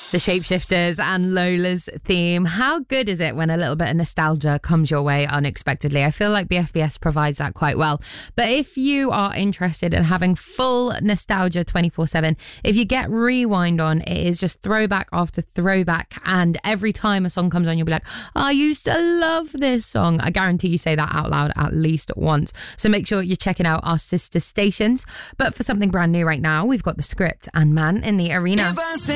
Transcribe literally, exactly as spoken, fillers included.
The Shapeshifters and Lola's theme. How good is it when a little bit of nostalgia comes your way unexpectedly? I feel like B F B S provides that quite well. But if you are interested in having full nostalgia twenty-four seven, if you get Rewind on, it is just throwback after throwback. And every time a song comes on, you'll be like, oh, I used to love this song. I guarantee you say that out loud at least once. So make sure you're checking out our sister stations. But for something brand new right now, we've got The Script and Man in the Arena.